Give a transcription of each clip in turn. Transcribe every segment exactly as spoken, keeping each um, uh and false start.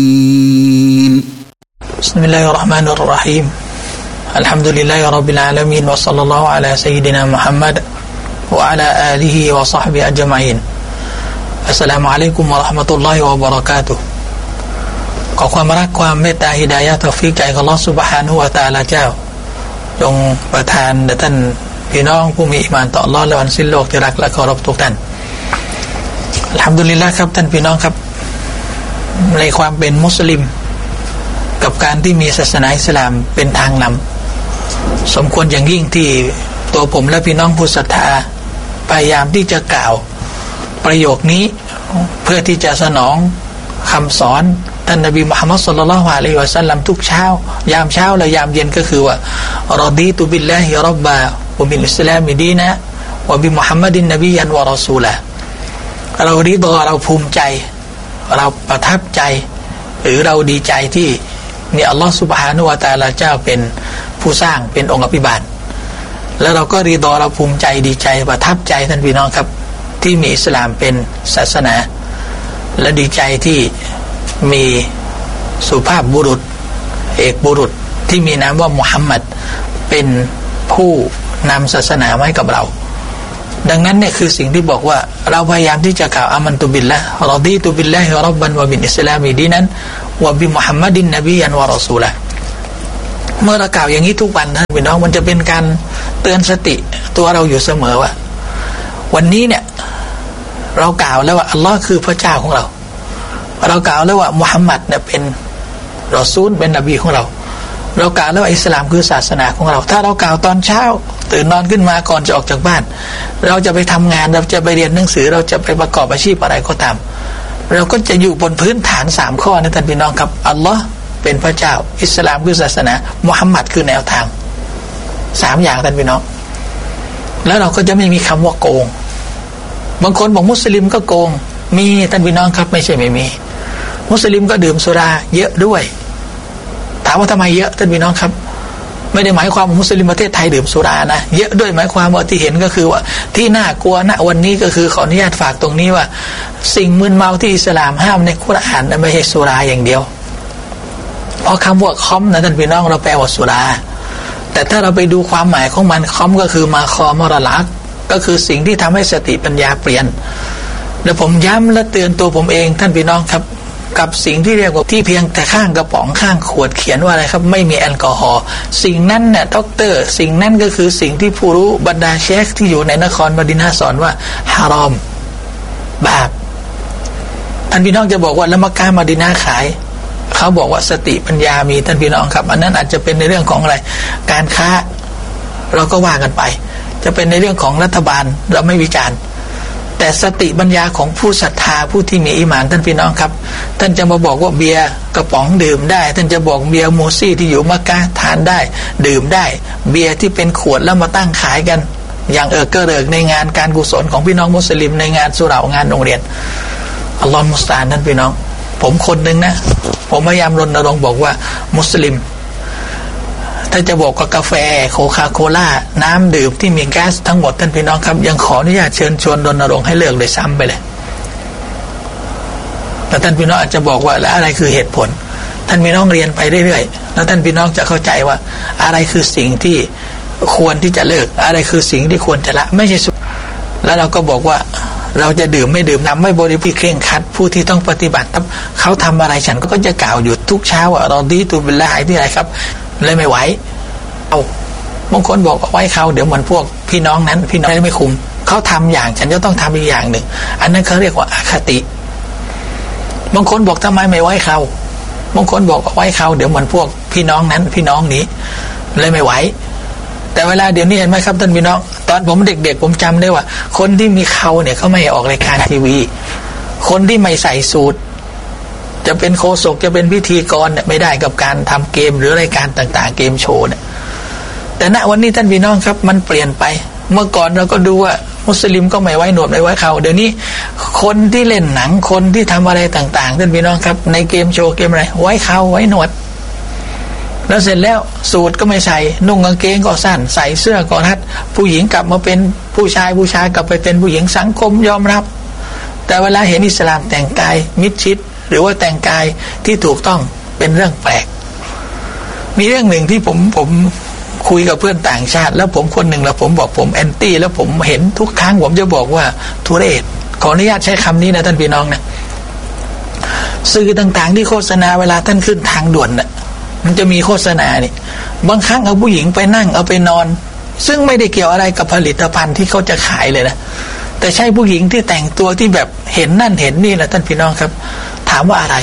بسم الله الرحمن الرحيم الحمد لله رب العالمين وصلى الله على سيدنا محمد وعلى آله وصحبه أجمعين السلام عليكم ورحمة الله وبركاته ขอความรักความเมตตาฮิดายะห์ตอฟิกจากอัลเลาะห์ซุบฮานะฮูวะตะอาลาเจ้าจงประทานแด่ท่านพี่น้องผู้มีอีหม่านต่ออัลเลาะห์และวันสิ้นโลกที่รักและเคารพทุกท่านอัลฮัมดุลิลละห์ครับท่านพี่น้องครับในความเป็นมุสลิมกับการที่มีศาสนาอิสลามเป็นทางนำสมควรอย่างยิ่งที่ตัวผมและพี่น้องผู้ศรัทธาพยายามที่จะกล่าวประโยคนี้เพื่อที่จะสนองคำสอนท่านนบีมุฮัมมัดศ็อลลัลลอฮุอะลัยฮิวะซัลลัมทุกเช้ายามเช้าและยามเย็นก็คือว่ารอดีตุบิลลาฮิร็อบบะวะบิลอิสลามดีนะวะบิมุฮัมมัดินนบียันวะรอซูละเราริฎอเราภูมิใจเราประทับใจหรือเราดีใจที่มีอัลลอฮฺซุบฮานะฮูวะตะอาลาเจ้าเป็นผู้สร้างเป็นองค์อภิบาลแล้วเราก็ริฎอเราภูมิใจดีใจประทับใจท่านพี่น้องครับที่มีอิสลามเป็นศาสนาและดีใจที่มีสุภาพบุรุษเอกบุรุษที่มีนามว่ามุฮัมมัดเป็นผู้นำศาสนามาให้กับเราดังนั้นเนี่ยคือสิ่งที่บอกว่าเราพยายามที่จะกล่าวอามันตุบิลละห์รอดีตุบิลลาฮิร็อบบันวะบิลอิสลามดีนันวะบิมุฮัมมัดินนบียันวะรอซูละเมื่อเรากล่าวอย่างนี้ทุกวันท่านพี่น้องมันจะเป็นการเตือนสติตัวเราอยู่เสมอว่าวันนี้เนี่ยเรากล่าวแล้วว่าอัลลอฮ์คือพระเจ้าของเราเรากล่าวแล้วว่ามุฮัมมัดเนี่ยเป็นรอซูลเป็นนบีของเราเรากล่าวแล้วว่าอิสลามคือศาสนาของเราถ้าเรากล่าวตอนเช้าตื่นนอนขึ้นมาก่อนจะออกจากบ้านเราจะไปทำงานเราจะไปเรียนหนังสือเราจะไปประกอบอาชีพอะไรก็ตามเราก็จะอยู่บนพื้นฐานสามข้อนะท่านพี่น้องครับอัลลอฮ์เป็นพระเจ้าอิสลามคือศาสนามุฮัมมัดคือแนวทางสามอย่างท่านพี่น้องแล้วเราก็จะไม่มีคำว่าโกงบางคนบอกมุสลิมก็โกงมีท่านพี่น้องครับไม่ใช่ไม่มีมุสลิมก็ดื่มสุราเยอะด้วยถามว่าทำไมเยอะท่านพี่น้องครับไม่ได้หมายความว่ามุสลิมประเทศไทยดื่มสุรานะเยอะด้วยหมายความว่าที่เห็นก็คือว่าที่น่ากลัวณวันนี้ก็คือขออนุญาตฝากตรงนี้ว่าสิ่งมึนเมาที่อิสลามห้ามในกุรอานไม่ใช่สุราอย่างเดียวเพราะคำว่าคอมนะท่านพี่น้องเราแปลว่าสุราแต่ถ้าเราไปดูความหมายของมันคอมก็คือมาคอมรลักก็คือสิ่งที่ทำให้สติปัญญาเปลี่ยนแล้วผมย้ำและเตือนตัวผมเองท่านพี่น้องครับกับสิ่งที่เรียกว่าที่เพียงแต่ข้างกระป๋องข้างขวดเขียนว่าอะไรครับไม่มีแอลกอฮอล์สิ่งนั้นเนี่ยด็อกเตอร์สิ่งนั้นก็คือสิ่งที่ผู้รู้บรรดาเชคที่อยู่ในนครมะดีนะห์สอนว่าฮารอมบาปท่านพี่น้องจะบอกว่าละมักกะฮ์มะดีนะห์ขายเขาบอกว่าสติปัญญามีท่านพี่น้องครับอันนั้นอาจจะเป็นในเรื่องของอะไรการค้าเราก็ว่ากันไปจะเป็นในเรื่องของรัฐบาลเราไม่วิจารณ์แต่สติปัญญาของผู้ศรัทธาผู้ที่มีอีหม่านท่านพี่น้องครับท่านจะมาบอกว่าเบียร์กระป๋องดื่มได้ท่านจะบอกเบียร์โมซี่ที่อยู่มักกะฮ์ทานได้ดื่มได้เบียร์ที่เป็นขวดแล้วมาตั้งขายกันอย่างเออเกอเริกในงานการกุศลของพี่น้องมุสลิมในงานสุเหร่างานโรงเรียนอัลลอฮฺมุสตาอันท่านพี่น้องผมคนหนึ่งนะผมพยายามรณรงค์บอกว่ามุสลิมถ้าจะบอกว่ากาแฟโคคาโคล่าน้ำดื่มที่มีแก๊สทั้งหมดท่านพี่น้องครับยังขออนุญาตเชิญชวนรณรงค์ให้เลิกเลยซ้ำไปเลยแต่ท่านพี่น้องอาจจะบอกว่าแล้วอะไรคือเหตุผลท่านพี่น้องเรียนไปเรื่อยๆแล้วท่านพี่น้องจะเข้าใจว่าอะไรคือสิ่งที่ควรที่จะเลิกอะไรคือสิ่งที่ควรจะละไม่ใช่แล้วเราก็บอกว่าเราจะดื่มไม่ดื่มน้ำไม่บริโภคเคร่งครัดผู้ที่ต้องปฏิบัติเขาทำอะไรฉันก็จะกล่าวอยู่ทุกเช้าว่าเราดีตุบิลลาฮิที่ไหนครับเลยไม่ไหวเอาบางคนบอกว่าไว้เขาเดี๋ยวเหมือนพวกพี่น้องนั้นพี่น้องไม่คุมเขาทำอย่างฉันจะต้องทำอีกอย่างหนึ่งอันนั้นเขาเรียกว่าอคติบางคนบอกทำไมไม่ไว้เขาบางคนบอกว่าไว้เขาเดี๋ยวเหมือนพวกพี่น้องนั้นพี่น้องนี้เลยไม่ไหวแต่เวลาเดี๋ยวนี้เห็นไหมครับท่านพี่น้องตอนผมเด็กๆผมจำได้ว่าคนที่มีเขาเนี่ยเขาไม่ออกรายการทีวีคนที่ไม่ใส่สูทจะเป็นโฆษกจะเป็นพิธีกรเนี่ยไม่ได้กับการทำเกมหรือรายการต่างๆเกมโชว์เนี่ยแต่ณวันนี้ท่านพี่น้องครับมันเปลี่ยนไปเมื่อก่อนเราก็ดูว่ามุสลิมก็ไม่ไว้หนวดไม่ไว้เขาเดี๋ยวนี้คนที่เล่นหนังคนที่ทำอะไรต่างๆท่านพี่น้องครับในเกมโชว์เกมอะไรไว้เขาไว้หนวดแล้วเสร็จแล้วสูทก็ไม่ใส่นุ่งกางเกงก็สั้นใส่เสื้อก็รัดผู้หญิงกลับมาเป็นผู้ชายผู้ชายกลับไปเป็นผู้หญิงสังคมยอมรับแต่เวลาเห็นอิสลามแต่งกายมิดชิดหรือว่าแต่งกายที่ถูกต้องเป็นเรื่องแปลกมีเรื่องหนึ่งที่ผมผมคุยกับเพื่อนต่างชาติแล้วผมคนหนึ่งแล้วผมบอกผมแอนตี้แล้วผมเห็นทุกครั้งผมจะบอกว่าทุเรศขออนุญาตใช้คำนี้นะท่านพี่น้องนะสื่อต่างๆที่โฆษณาเวลาท่านขึ้นทางด่วนน่ะมันจะมีโฆษณานี่บางครั้งเอาผู้หญิงไปนั่งเอาไปนอนซึ่งไม่ได้เกี่ยวอะไรกับผลิตภัณฑ์ที่เขาจะขายเลยนะแต่ใช่ผู้หญิงที่แต่งตัวที่แบบเห็นนั่นเห็นนี่แหละท่านพี่น้องครับถามว่าอะไร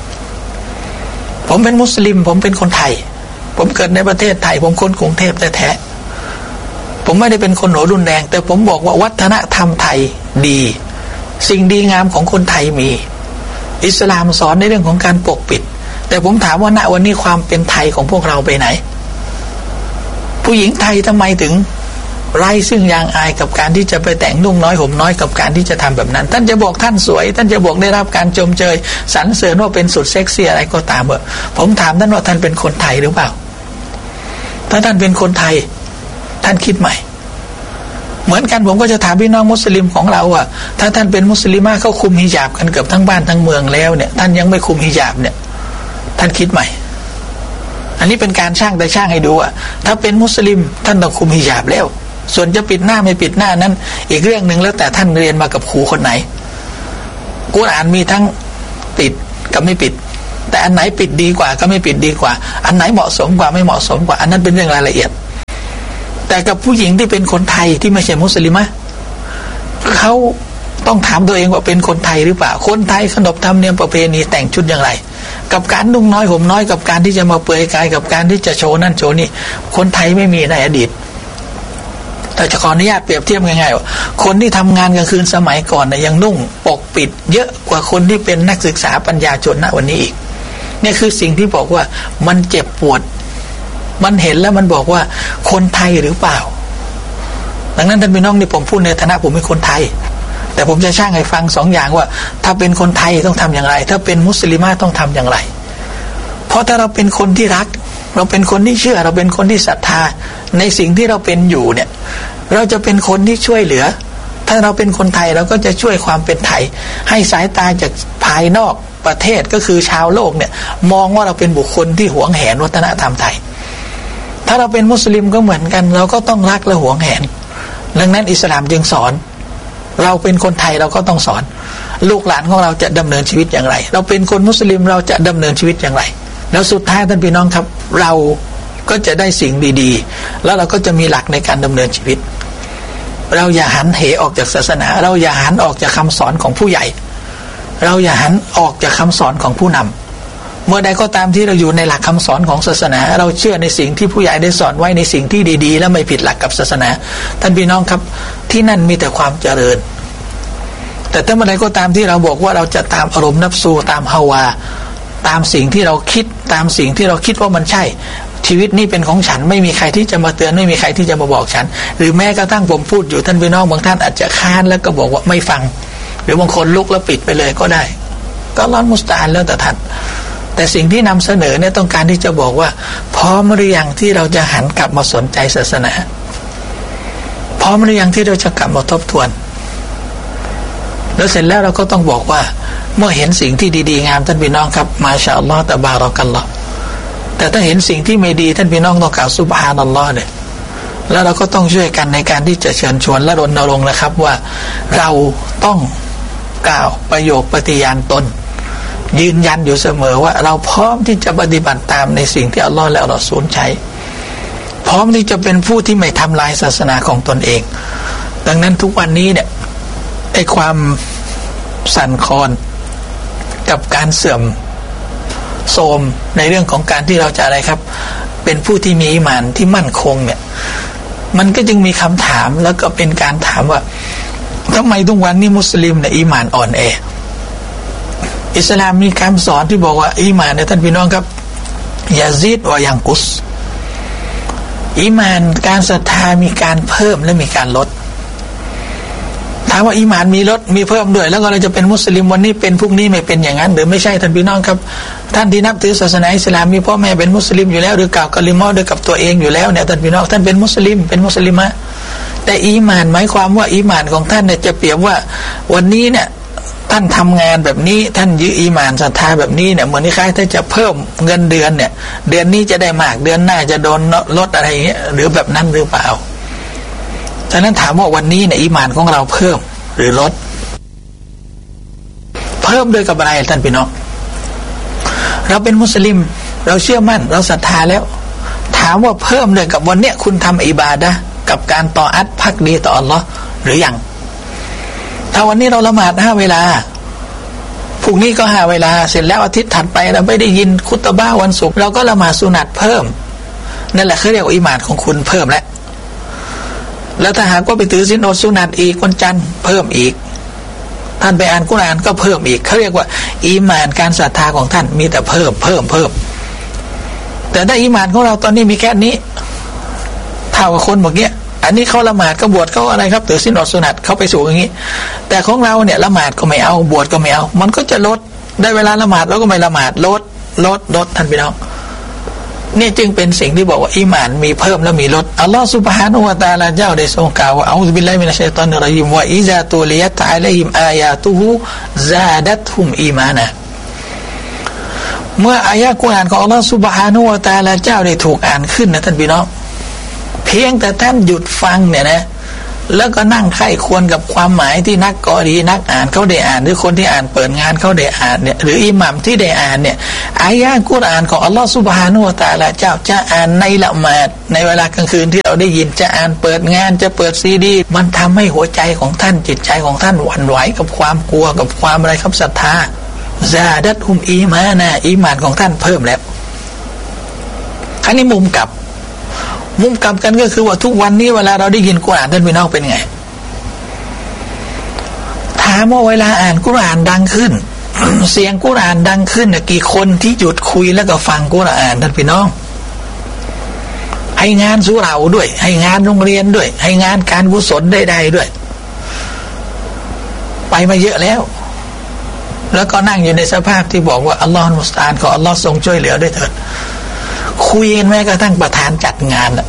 ผมเป็นมุสลิมผมเป็นคนไทยผมเกิดในประเทศไทยผมคนกรุงเทพแท้ๆผมไม่ได้เป็นคนหัวรุนแรงแต่ผมบอกว่าวัฒนธรรมไทยดีสิ่งดีงามของคนไทยมีอิสลามสอนในเรื่องของการปกปิดแต่ผมถามว่าณวันนี้ความเป็นไทยของพวกเราไปไหนผู้หญิงไทยทำไมถึงไร้ซึ่งยางอายกับการที่จะไปแต่งนุ่งน้อยห่มน้อยกับการที่จะทำแบบนั้นท่านจะบอกท่านสวยท่านจะบอกได้รับการชมเชยสรรเสริญว่าเป็นสุดเซ็กซี่อะไรก็ตามเถอะผมถามท่านว่าท่านเป็นคนไทยหรือเปล่าถ้าท่านเป็นคนไทยท่านคิดใหม่เหมือนกันผมก็จะถามพี่น้องมุสลิมของเราอ่ะถ้าท่านเป็นมุสลิมาเขาคุมฮิญาบกันเกือบทั้งบ้านทั้งเมืองแล้วเนี่ยท่านยังไม่คุมฮิญาบเนี่ยท่านคิดใหม่อันนี้เป็นการช่างแต่ช่างให้ดูอ่ะถ้าเป็นมุสลิมท่านต้องคุมฮิญาบแล้วส่วนจะปิดหน้าไม่ปิดหน้านั้นอีกเรื่องนึงแล้วแต่ท่านเรียนมากับครูคนไหนกุรอานมีทั้งปิดกับไม่ปิดแต่อันไหนปิดดีกว่าก็ไม่ปิดดีกว่าอันไหนเหมาะสมกว่าไม่เหมาะสมกว่าอันนั้นเป็นเรื่องรายละเอียดแต่กับผู้หญิงที่เป็นคนไทยที่ไม่ใช่มุสลิมะเขาต้องถามตัวเองว่าเป็นคนไทยหรือเปล่าคนไทยขนบธรรมเนียมประเพณีแต่งชุดอย่างไรกับการนุ่งน้อยห่มน้อยกับการที่จะมาเปลือยกายกับการที่จะโชว์นั่นโชว์นี่คนไทยไม่มีในอดีตแต่จะขออนุญาตเปรียบเทียบง่ายๆว่าคนที่ทำงานกลางคืนสมัยก่อนนะยังนุ่งปกปิดเยอะกว่าคนที่เป็นนักศึกษาปัญญาชนณวันนี้อีกนี่คือสิ่งที่บอกว่ามันเจ็บปวดมันเห็นแล้วมันบอกว่าคนไทยหรือเปล่าดังนั้นท่านพี่น้องนี่ผมพูดในฐานะผมเป็นคนไทยแต่ผมจะช่างให้ฟังสองอย่างว่าถ้าเป็นคนไทยต้องทำอย่างไรถ้าเป็นมุสลิมะต้องทำอย่างไรเพราะถ้าเราเป็นคนที่รักเราเป็นคนที่เชื่อเราเป็นคนที่ศรัทธาในสิ่งที่เราเป็นอยู่เนี่ยเราจะเป็นคนที่ช่วยเหลือถ้าเราเป็นคนไทยเราก็จะช่วยความเป็นไทยให้สายตาจากภายนอกประเทศก็คือชาวโลกเนี่ยมองว่าเราเป็นบุคคลที่หวงแหนวัฒนธรรมไทยถ้าเราเป็นมุสลิมก็เหมือนกันเราก็ต้องรักและหวงแหนดังนั้นอิสลามจึงสอนเราเป็นคนไทยเราก็ต้องสอนลูกหลานของเราจะดำเนินชีวิตอย่างไรเราเป็นคนมุสลิมเราจะดำเนินชีวิตอย่างไรแล้วสุดท้ายท่านพี่น้องครับเราก็จะได้สิ่งดีๆแล้วเราก็จะมีหลักในการดำเนินชีวิตเราอย่าหันเหออกจากศาสนาเราอย่าหันออกจากคำสอนของผู้ใหญ่เราอย่าหันออกจากคำสอนของผู้นำเมื่อใดก็ตามที่เราอยู่ในหลักคำสอนของศาสนาเราเชื่อในสิ่งที่ผู้ใหญ่ได้สอนไว้ในสิ่งที่ดีๆและไม่ผิดหลักกับศาสนาท่านพี่น้องครับที่นั่นมีแต่ความเจริญแต่ถ้าเมื่อใดก็ตามที่เราบอกว่าเราจะตามอารมณ์นัฟซูตามฮาวาตามสิ่งที่เราคิดตามสิ่งที่เราคิดว่ามันใช่ชีวิตนี้เป็นของฉันไม่มีใครที่จะมาเตือนไม่มีใครที่จะมาบอกฉันหรือแม้กระทั่งผมพูดอยู่ท่านพี่น้องบางท่านอาจจะค้านแล้วก็บอกว่าไม่ฟังหรือบางคนลุกแล้วปิดไปเลยก็ได้ก็ล้อนมุสตาอันแล้วแต่ท่านแต่สิ่งที่นำเสนอเนี่ยต้องการที่จะบอกว่าพร้อมหรือยังที่เราจะหันกลับมาสนใจศาสนาพร้อมหรือยังที่เราจะกลับมาทบทวนแล้วเสร็จแล้วเราก็ต้องบอกว่าเมื่อเห็นสิ่งที่ดีๆงามท่านพี่น้องครับมาชาอัลลอฮ์ตะบารักัลลอฮ์แต่ถ้าเห็นสิ่งที่ไม่ดีท่านพี่น้องต้องกล่าวซุบฮานัลลอฮ์เนี่ยแล้วเราก็ต้องช่วยกันในการที่จะเชิญชวนและรณรงค์นะครับว่าเราต้องกล่าวประโยคปฏิญาณตนยืนยันอยู่เสมอว่าเราพร้อมที่จะปฏิบัติตามในสิ่งที่อัลลอฮ์และอัลลอฮ์ทรงใช้พร้อมที่จะเป็นผู้ที่ไม่ทำลายศาสนาของตนเองดังนั้นทุกวันนี้เนี่ยไอ้ความสั่นคลอนกับการเสื่อมโทรมในเรื่องของการที่เราจะอะไรครับเป็นผู้ที่มีอีหม่านที่มั่นคงเนี่ยมันก็จึงมีคำถามแล้วก็เป็นการถามว่าทำไมทุกวันนี้มุสลิมเนี่ยอีหม่านอ่อนแออิสลามมีคำสอนที่บอกว่าอีหม่านเนี่ยท่านพี่น้องครับยาซีดวะยังกุสอีหม่านการศรัทธามีการเพิ่มและมีการลดถามว่าอีหม่านมีลดมีเพิ่มด้วยแล้วก็เราจะเป็นมุสลิมวันนี้เป็นพรุ่งนี้ไม่เป็นอย่างนั้นหรือไม่ใช่ท่านพี่น้องครับท่านที่นับถือศาสนาอิสลามมีพ่อแม่เป็นมุสลิมอยู่แล้วหรือกล่าวกะลิมะห์ด้วยกับตัวเองอยู่แล้วเนี่ยท่านพี่น้องท่านเป็นมุสลิมเป็นมุสลิมะแต่อีหม่านหมายความว่าอีหม่านของท่านเนี่ยจะเปรียบว่าวันนี้เนี่ยท่านทำงานแบบนี้ท่านยึดอีหม่านศรัทธาแบบนี้เนี่ยเหมือนคล้ายๆถ้าจะเพิ่มเงินเดือนเนี่ยเดือนนี้จะได้มากเดือนหน้าจะโดนลดอะไรอย่างเงี้ยหรือแบบนั้นหรือเปล่าฉะนั้นถามว่าวันนี้เนี่ยอีหม่านของเราเพิ่มหรือลดเพิ่มโดยกับอะไรท่านพี่น้องเราเป็นมุสลิมเราเชื่อมั่นเราศรัทธาแล้วถามว่าเพิ่มเลยกับวันเนี้ยคุณทำอิบาดะห์กับการต่ออัดภักดีต่ออัลลอฮ์หรือยังถ้าวันนี้เราละหมาดห้าเวลาพรุ่งนี้ก็ห้าเวลาเสร็จแล้วอาทิตย์ถัดไปเราไม่ได้ยินคุตบะห์วันศุกร์เราก็ละหมาดสุนัตเพิ่มนั่นแหละเขาเรียกว่าอิหม่านของคุณเพิ่มแล้วแล้วถ้าหากว่าไปถือศีลอดสุนัตอีกวันจันทร์เพิ่มอีกท่านไปอ่านกุรอานก็เพิ่มอีกเขาเรียกว่าอีหม่านการศรัทธาของท่านมีแต่เพิ่มเพิ่มเพิ่มแต่ถ้าอีหม่านของเราตอนนี้มีแค่นี้เท่ากับคนเมื่อกี้อันนี้เขาละหมาดก็บวชเขาอะไรครับถือศีลอดสุนัตเขาไปสู่อย่างนี้แต่ของเราเนี่ยละหมาดก็ไม่เอาบวชก็ไม่เอามันก็จะลดได้เวลาละหมาดแล้วก็ไม่ละหมาดลดลดลดท่านพี่น้องนี่จึงเป็นสิ่งที่บอกว่าอีหม่านมีเพิ่มและมีลดอัลลอฮฺซุบฮานะฮูวะตะอาลาเจ้าได้ทรงกล่าวว่าอะอูซุบิลลาฮิมินัชชัยฏอนิรเราะญีมวะอิซาตุลิยัตอะลัยฮิมอายาตุฮุซาดัตฮุมอีมานะเมื่ออายะห์กุรอานของอัลลอฮฺซุบฮานะฮูวะตะอาลาเจ้าได้ถูกอ่านขึ้นนะท่านพี่น้องเพียงแต่ท่านหยุดฟังเนี่ยนะแล้วก็นั่งไข้ควรกับความหมายที่นักกอรีนักอ่านเขาได้อ่านหรือคนที่อ่านเปิดงานเขาได้อ่านเนี่ยหรืออิหมัมที่ได้อ่านเนี่ยอายะห์กุรอานของอัลลอฮฺซุบฮานะฮูวะตะอาลาเจ้าจะอ่านในละหมาดในเวลากลางคืนที่เราได้ยินจะอ่านเปิดงานจะเปิดซีดีมันทำให้หัวใจของท่านจิตใจของท่านหวั่นไหวกับความกลัวกับความอะไรครับศรัทธาซาดัตฮุมอีมานะอีหม่านของท่านเพิ่มแล้วอันนี้มุมกลับมุมกลับกันก็คือว่าทุกวันนี้เวลาเราได้ยินกุรอานท่านพี่น้องเป็นไงถามว่าเวลาอ่านกุรอานดังขึ้น เสียงกุรอานดังขึ้นเนี่ยกี่คนที่หยุดคุยแล้วก็ฟังกุรอานท่านพี่น้องให้งานสุเราด้วยให้งานโรงเรียนด้วยให้งานการกุศลใดๆด้วยไปมาเยอะแล้วแล้วก็นั่งอยู่ในสภาพที่บอกว่าอัลลอฮฺมุสตาอันขออัลลอฮฺทรงช่วยเหลือด้วยเถิดคุยกันแม้กระทั่งประธานจัดงานอะ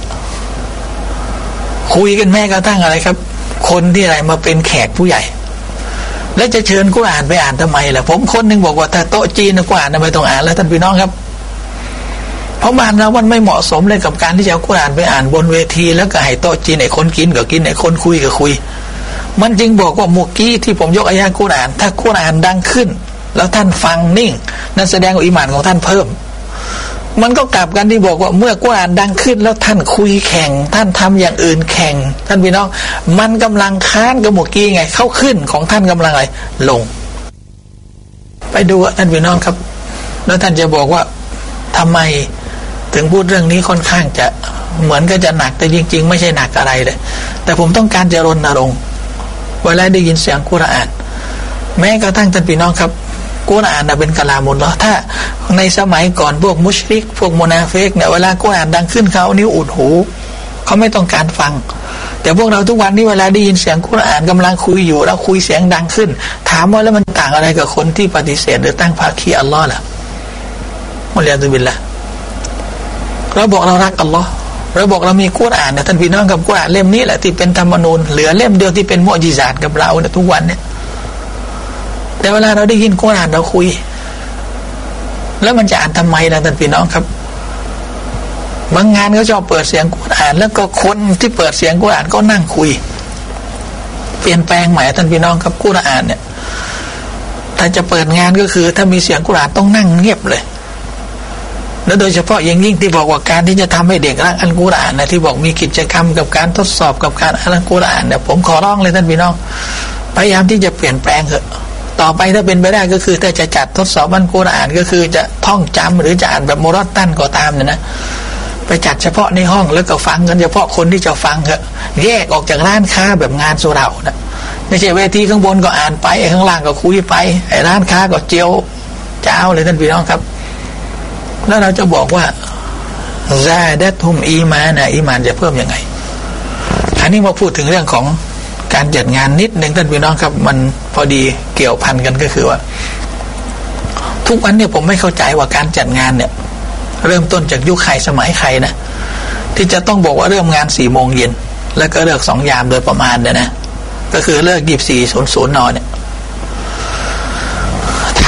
คุยกันแม้กระทั่งอะไรครับคนที่อะไรมาเป็นแขกผู้ใหญ่แล้วจะเชิญกุรอานไปอ่านทำไมล่ะผมคนนึงบอกว่าถ้าโต๊ะจีนกุรอานไม่ต้องอ่านแล้วท่านพี่น้องครับเพราะบ้านเรามันไม่เหมาะสมเลยกับการที่จะเอากุรอานไปอ่านบนเวทีแล้วก็ให้โต๊ะจีนไอ้คนกินก็กินไอ้คนคุยก็คุยมันจึงบอกว่าเมื่อกี้ที่ผมยกอายะห์กุรอานถ้ากุรอานดังขึ้นแล้วท่านฟังนิ่งนั่นแสดงว่าอีหม่านของท่านเพิ่มมันก็กลับกันที่บอกว่าเมื่อกุรอานดังขึ้นแล้วท่านคุยแข่งท่านทำอย่างอื่นแข่งท่านพี่น้องมันกำลังค้านกับเมื่อกี้ไงเข้าขึ้นของท่านกำลังอะไรลงไปดูท่านพี่น้องครับแล้วท่านจะบอกว่าทำไมถึงพูดเรื่องนี้ค่อนข้างจะเหมือนก็จะหนักแต่จริงๆไม่ใช่หนักอะไรเลยแต่ผมต้องการจะรณรงค์เวลาได้ยินเสียงกุรอานแม้กระทั่งท่านพี่น้องครับกุรอานน่ะเป็นกะลามุลลอฮ์ถ้าในสมัยก่อนพวกมุชริกพวกมุนาฟิกเนี่ยเวลากุรอานดังขึ้นเขานิ้วอุดหูเขาไม่ต้องการฟังแต่พวกเราทุกวันนี้เวลาได้ยินเสียงกุรอานกำลังคุยอยู่แล้วคุยเสียงดังขึ้นถามว่าแล้วมันต่างอะไรกับคนที่ปฏิเสธหรือตั้งภาคีอัลลอฮ์ล่ะมุลยาตุบิลละเราบอกเรารักอัลลอฮ์เราบอกเรามีกุรอานเนี่ยท่านพี่น้องกับกุรอานเล่มนี้แหละที่เป็นธรรมนูญเหลือเล่มเดียวที่เป็นมุอ์ญิซาตกับเราเนี่ยทุกวันเนี่ยแต่เวลาเราได้ยินกุรอานเราคุยแล้วมันจะอ่านทำไมล่ะท่านพี่น้องครับบางงานเขาชอบเปิดเสียงกุรอานแล้วก็คนที่เปิดเสียงกุรอานก็นั่งคุยเปลี่ยนแปลงใหม่ท่านพี่น้องครับกุรอานเนี่ยถ้าจะเปิดงานก็คือถ้ามีเสียงกุรอานต้องนั่งเงียบเลยแล้วโดยเฉพาะอย่างยิ่งที่บอกว่าการที่จะทำให้เด็กรักอัลกุรอานนะที่บอกมีกิจกรรมกับการทดสอบกับการอ่านอัลกุรอานเนี่ยผมขอร้องเลยท่านพี่น้องพยายามที่จะเปลี่ยนแปลงเถอะต่อไปถ้าเป็นไปได้ก็คือถ้าจะจัดทดสอบอัลกุรอานก็คือจะท่องจำหรือจะอ่านแบบมุรัตตันก็ตามเนี่ยนะไปจัดเฉพาะในห้องแล้วก็ฟังกันเฉพาะคนที่จะฟังเถอะแยกออกจากร้านค้าแบบงานสุเหร่านะไม่ใช่เวทีข้างบนก็อ่านไปข้างล่างก็คุยไปไอ้ร้านค้าก็เจียวเจ้าเลยท่านพี่น้องครับแล้วเราจะบอกว่าซาดัตฮุมอีมานะอีมานจะเพิ่มยังไงอันนี้มาพูดถึงเรื่องของการจัดงานนิดหนึ่งท่านพี่น้องครับมันพอดีเกี่ยวพันกันก็คือว่าทุกวันเนี่ยผมไม่เข้าใจว่าการจัดงานเนี่ยเริ่มต้นจากยุคใครสมัยใครนะที่จะต้องบอกว่าเริ่มงานสี่โมงเย็นแล้วก็เลิกสองยามโดยประมาณเนี่ยนะก็คือเลิกยี่สิบสี่ศูนย์ศูนย์นเนี่ย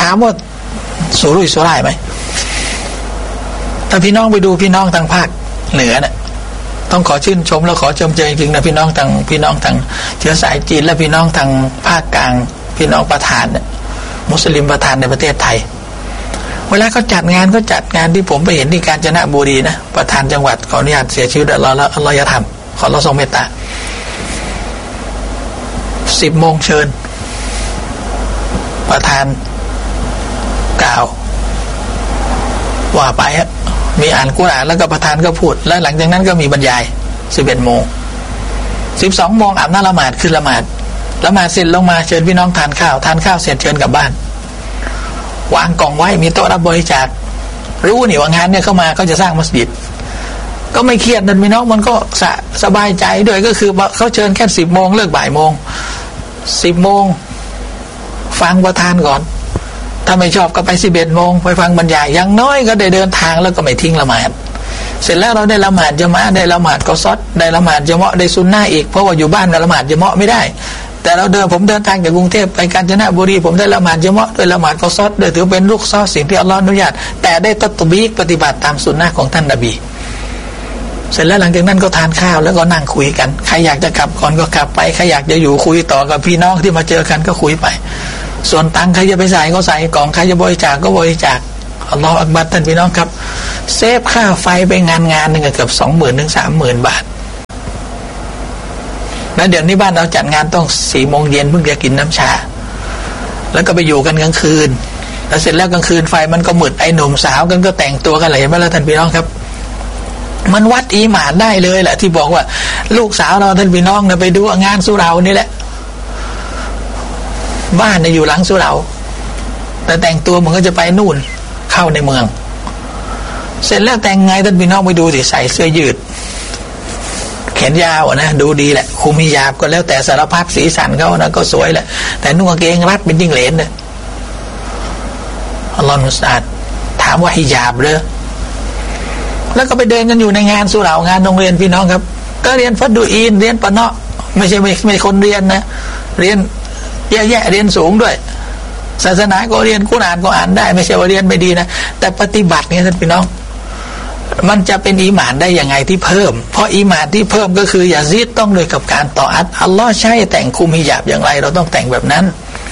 ถามว่าสุรุ่ยสุร่ายไหมถ้าพี่น้องไปดูพี่น้องทางภาคเหนือเนี่ยต้องขอชื่นชมและขอชมเชยจริงๆนะพี่น้องทางพี่น้องทางเชื้อสายจีนและพี่น้องทางภาคกลางพี่น้องประธานเนี่ยมุสลิมประธานในประเทศไทยเวลาเขาจัดงานก็จัดงานที่ผมไปเห็นที่กาญจนบุรีนะประธานจังหวัดขออนุญาตเสียชีวิตอัลลอฮ์อัลลอฮ์ยะธรรมขออัลลอฮ์ทรงเมตตาสิบโมงเชิญประธานกล่าวว่าไปมีอ่านกุรอานแล้วก็ประธานก็พูดแล้วหลังจากนั้นก็มีบรรยายสิบเอ็ดโมงสิบสองโมงอาบน้ำละหมาดคือละหมาดละหมาดเสร็จลงมาเชิญพี่น้องทานข้าวทานข้าวเสร็จเชิญกลับบ้านวางกล่องไว้มีโต๊ะรับบริจาครู้นี่ว่างานเนี่ยเข้ามาเขาจะสร้างมัสยิดก็ไม่เครียดนั่นพี่น้องมันก็สสบายใจด้วยก็คือเขาเชิญแค่สิบโมงเลิกบ่ายโมงสิบโมงฟังประธานก่อนถ้าไม่ชอบก็ไปสิบเอ็ดโมงไปฟังบรรยายอย่างน้อยก็ได้เดินทางแล้วก็ไม่ทิ้งละหมาดเสร็จแล้วเราได้ละหมาดญะมาอะห์ได้ละหมาดกอซอดได้ละหมาดญะเมาะได้ซุนนะห์อีกเพราะว่าอยู่บ้านละหมาดญะเมาะไม่ได้แต่เราเดินผมเดินทางจากกรุงเทพไปกาญจนบุรีผมได้ละหมาดญะเมาะด้วยละหมาดกอซอดด้วยถือเป็นลูกซอสิ่งที่อัลเลาะห์อนุญาตแต่ได้ตัตบีกปฏิบัติตามสุนนะห์ของท่านนบีเสร็จแล้วหลังจากนั้นก็ทานข้าวแล้วก็นั่งคุยกันใครอยากจะกลับก่อนก็กลับไปใครอยากจะอยู่คุยต่อกับพี่น้องที่มาเจอกันก็คุยไปส่วนตังค์ใครจะไปใส่ก็ใส่กล่องใครจะบริจาคก็บริจาคอัลลอฮฺอักบัรท่านพี่น้องครับเซฟค่าไฟไปงานงานหนึ่งเกือบสองหมื่นถึงสามหมื่นบาทแล้วเดี๋ยวนี้บ้านเราจัดงานต้องสี่โมงเย็นเพิ่งจะกินน้ำชาแล้วก็ไปอยู่กันกลางคืนแล้วเสร็จแล้วกลางคืนไฟมันก็มืดไอ้หนุ่มสาวกันก็แต่งตัวกันอะไรมาแล้วท่านพี่น้องครับมันวัดอีหม่านได้เลยแหละที่บอกว่าลูกสาวเราท่านพี่น้องเนี่ยไปดูงานสุเหร่านี่แหละบ้านเนี่ยอยู่หลังสุเหร่าแต่แต่งตัวมันก็จะไปนู่นเข้าในเมืองเสร็จแล้วแต่งไงท่านพี่น้องไปดูสิใส่เสื้อยืดแขนยาวนะดูดีแหละคุมฮิญาบก็แล้วแต่สารพัดสีสันเขานะก็สวยแหละแต่นุ่งกางเกงรัดเป็นจิ้งเหลนเนี่ยอัลลอฮฺมุสตาดถามว่าฮิญาบเลยแล้วก็ไปเดินกันอยู่ในงานสุเหร่างานโรงเรียนพี่น้องครับก็เรียนฟัดดูอีนเรียนปะเนาะไม่ใช่ไม่ไม่คนเรียนนะเรียนแย่ๆเรียนสูงด้วยศาสนาก็เรียนกุรอานก็อ่านได้ไม่ใช่ว่าเรียนไม่ดีนะแต่ปฏิบัติเนี่ยท่านพี่น้องมันจะเป็นอีหม่านได้ยังไงที่เพิ่มเพราะอีหม่านที่เพิ่มก็คืออย่าซีดต้องโดยกับการต่ออัตอัลลอฮ์ใช้แต่งคุมฮิญาบอย่างไรเราต้องแต่งแบบนั้น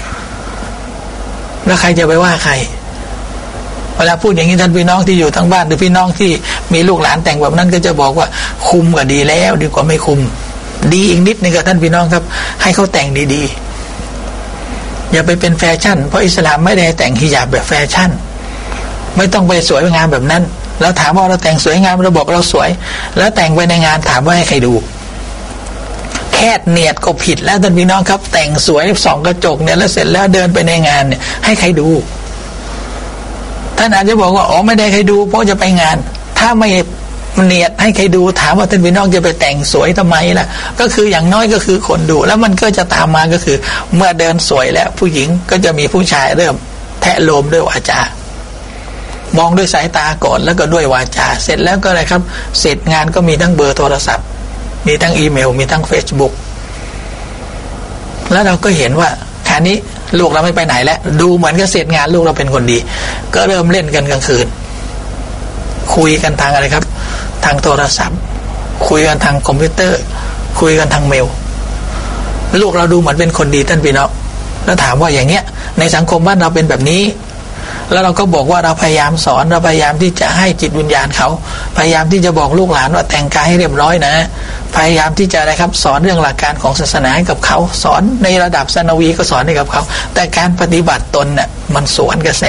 แล้วใครจะไปว่าใครเวลาพูดอย่างนี้ท่านพี่น้องที่อยู่ทั้งบ้านหรือพี่น้องที่มีลูกหลานแต่งแบบนั้นก็จะบอกว่าคุมก็ดีแล้วดีกว่าไม่คุมดีอีกนิดนึงกับท่านพี่น้องครับให้เขาแต่งดีๆอย่าไปเป็นแฟชั่นเพราะอิสลามไม่ได้แต่งฮิญาบแบบแฟชั่นไม่ต้องไปสวยงามแบบนั้นแล้วถามว่าเราแต่งสวยงามเราบอกเราสวยแล้วแต่งไปในงานถามว่าให้ใครดูแค่เนียดก็ผิดแล้วท่านพี่น้องครับแต่งสวยส่องกระจกเนี่ยแล้วเสร็จแล้วเดินไปในงานเนี่ยให้ใครดูท่านอาจจะบอกว่าอ๋อไม่ได้ใครดูเพราะจะไปงานถ้าไม่เนียดให้ใครดูถามว่าท่านพี่น้องจะไปแต่งสวยทำไมล่ะก็คืออย่างน้อยก็คือคนดูแล้วมันก็จะตามมาก็คือเมื่อเดินสวยแล้วผู้หญิงก็จะมีผู้ชายเริ่มแทะโลมด้วยวาจามองด้วยสายตาก่อนแล้วก็ด้วยวาจาเสร็จแล้วก็อะไรครับเสร็จงานก็มีทั้งเบอร์โทรศัพท์มีทั้งอีเมลมีทั้ง Facebook แล้วเราก็เห็นว่าคราวนี้ลูกเราไม่ไปไหนแล้วดูเหมือนกับเสร็จงานลูกเราเป็นคนดีก็เริ่มเล่นกันกลางคืนคุยกันทางอะไรครับทางโทรศัพท์คุยกันทางคอมพิวเตอร์คุยกันทางเมลลูกเราดูเหมือนเป็นคนดีท่านพี่น้องแล้วถามว่าอย่างเงี้ยในสังคมบ้านเราเป็นแบบนี้แล้วเราก็บอกว่าเราพยายามสอนเราพยายามที่จะให้จิตวิญญาณเขาพยายามที่จะบอกลูกหลานว่าแต่งกายให้เรียบร้อยนะพยายามที่จะอะไรครับสอนเรื่องหลักการของศาสนาให้กับเขาสอนในระดับซานาวีก็สอนให้กับเขาแต่การปฏิบัติตนเนี่ยมันสวนกระแส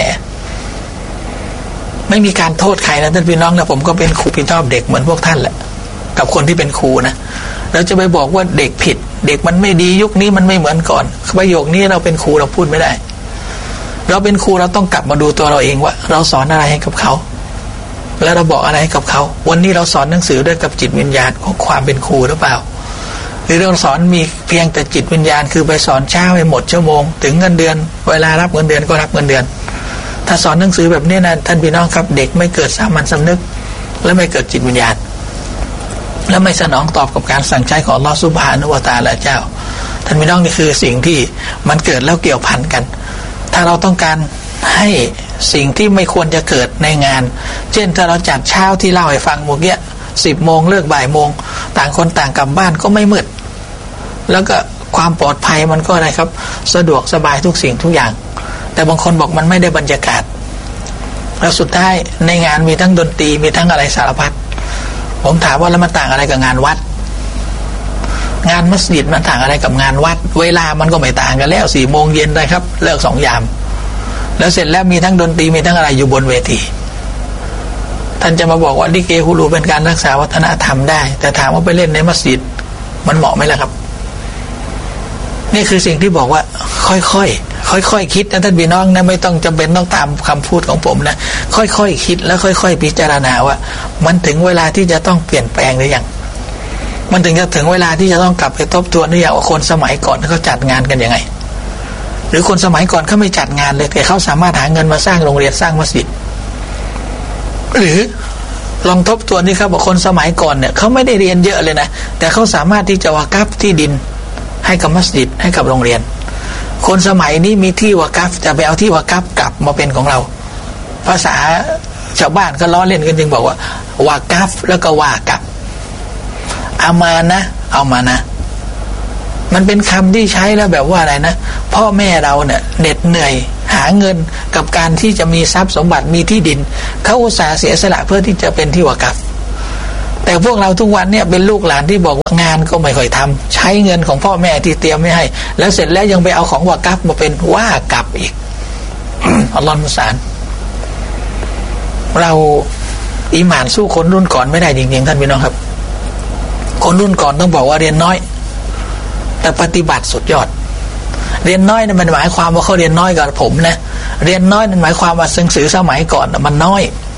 ไม่มีการโทษใครนะท่านพี่น้องนะผมก็เป็นครูพี่ชอบเด็กเหมือนพวกท่านแหละกับคนที่เป็นครูนะเราจะไปบอกว่าเด็กผิดเด็กมันไม่ดียุคนี้มันไม่เหมือนก่อนประโยคนี้เราเป็นครูเราพูดไม่ได้เราเป็นครูเราต้องกลับมาดูตัวเราเองว่าเราสอนอะไรให้กับเขาแล้วเราบอกอะไรให้กับเขาวันนี้เราสอนหนังสือด้วยกับจิตวิญญาณของความเป็นครูหรือเปล่าหรือเราสอนมีเพียงแต่จิตวิญญาณคือไปสอนเช้าให้หมดชั่วโมงถึงเงินเดือนเวลารับเงินเดือนก็รับเงินเดือนถ้าสอนหนังสือแบบนี้นะท่านพี่น้องครับเด็กไม่เกิดสามัญสำนึกและไม่เกิดจิตวิญญาณและไม่สนองตอบกับการสั่งใช้ของอัลเลาะห์ซุบฮานะฮูวะตะอาลาเจ้าท่านพี่น้องนี่คือสิ่งที่มันเกิดแล้วเกี่ยวพันกันถ้าเราต้องการให้สิ่งที่ไม่ควรจะเกิดในงานเช่นถ้าเราจัดเช้าที่เล่าให้ฟังเมื่อกี้สิบโมงเลิกบ่ายโมงต่างคนต่างกลับบ้านก็ไม่มืดแล้วก็ความปลอดภัยมันก็อะไรครับสะดวกสบายทุกสิ่งทุกอย่างแต่บางคนบอกมันไม่ได้บรรยากาศแล้วสุดท้ายในงานมีทั้งดนตรีมีทั้งอะไรสารพัดผมถามว่าแล้วมันต่างอะไรกับงานวัดงานมัสยิดมันต่างอะไรกับงานวัดเวลามันก็ไม่ต่างกันแล้วสี่โมงเย็นได้ครับเลิกสองยามแล้วเสร็จแล้วมีทั้งดนตรีมีทั้งอะไรอยู่บนเวทีท่านจะมาบอกว่าลิเกฮูลูเป็นการรักษาวัฒนธรรมได้แต่ถามว่าไปเล่นในมัสยิดมันเหมาะไหมล่ะครับนี่คือสิ่งที่บอกว่าค่อยๆค่อยๆคิดนะท่านพี่น้องนะไม่ต้องจำเป็นต้องตามคำพูดของผมนะค่อยๆ ค, คิดแล้วค่อยๆพิจารณาว่ามันถึงเวลาที่จะต้องเปลี่ยนแปลงหรือยังมันถึงจะถึงเวลาที่จะต้องกลับไปทบทวนหรือยังว่าคนสมัยก่อนเขาจัดงานกันยังไงหรือคนสมัยก่อนเขาไม่จัดงานเลยแต่เขาสามารถหาเงินมาสร้างโรงเรียนสร้างมัสยิดหรือลองทบทวนนี่ครับว่าคนสมัยก่อนเนี่ยเขาไม่ได้เรียนเยอะเลยนะแต่เขาสามารถที่จะวากัฟที่ดินให้กับมัสยิดให้กับโรงเรียนคนสมัยนี้มีที่วากัฟจะไปเอาที่วากัฟกลับมาเป็นของเราภาษาชาวบ้านก็ล้อเล่นกันจึงบอกว่าวากัฟแล้วก็วากับเอามานะเอามานะมันเป็นคำที่ใช้แล้วแบบว่าอะไรนะพ่อแม่เราเนี่ยเหน็ดเหนื่อยหาเงินกับการที่จะมีทรัพย์สมบัติมีที่ดินเขาอุตส่าห์เสียสละเพื่อที่จะเป็นที่วากัฟแต่พวกเราทุกวันเนี่ยเป็นลูกหลานที่บอกว่างานก็ไม่ค่อยทำใช้เงินของพ่อแม่ที่เตรียมไม่ให้แล้วเสร็จแล้วยังไปเอาของวากัฟมาเป็นว่ากับอีก อัลลอฮฺมุสานเราอีหม่านสู้คนรุ่นก่อนไม่ได้จริงๆท่านพี่น้องครับคนรุ่นก่อนต้องบอกว่าเรียนน้อยแต่ปฏิบัติสุดยอดเรียนน้อยเนี่ยมันหมายความว่าเขาเรียนน้อยกับผมนะเรียนน้อยนั่นหมายความว่าหนังสือสมัยก่อนมันน้อย